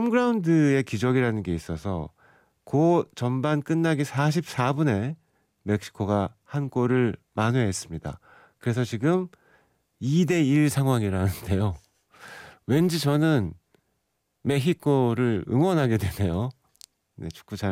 홈그라운드의 기적이라는 게 있어서 고 전반 끝나기 44분에 멕시코가 한 골을 만회했습니다. 그래서 지금 2대1 상황이라는데요. 왠지 저는 멕시코를 응원하게 되네요. 네, 축구 잘